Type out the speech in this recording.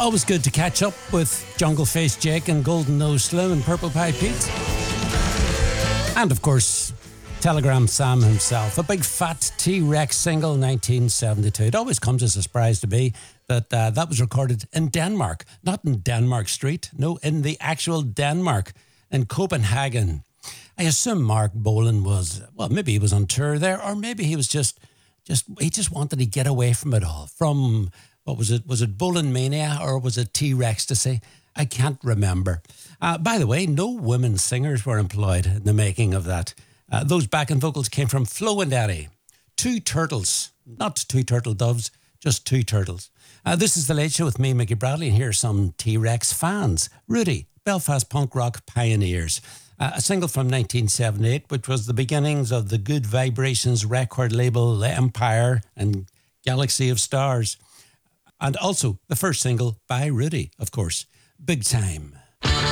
Always good to catch up with Jungle Face Jake and Golden Nose Slim and Purple Pie Pete. And of course, Telegram Sam himself. A big fat T-Rex single, 1972. It always comes as a surprise to me that that was recorded in Denmark. Not in Denmark Street. No, in the actual Denmark, in Copenhagen. I assume Mark Bolan was, well, maybe he was on tour there, or maybe he was just he just wanted to get away from it all. From, what was it? Was it Bolan Mania or was it T-Rextasy? I can't remember. By the way, no women singers were employed in the making of that. Those backing vocals came from Flo and Eddie. Two turtles, not two turtle doves, just two turtles. This is The Late Show with me, Mickey Bradley, and here's some T-Rex fans. Rudy, Belfast punk rock pioneers. A single from 1978, which was the beginnings of the Good Vibrations record label, The Empire and Galaxy of Stars. And also the first single by Rudy, of course, Big Time.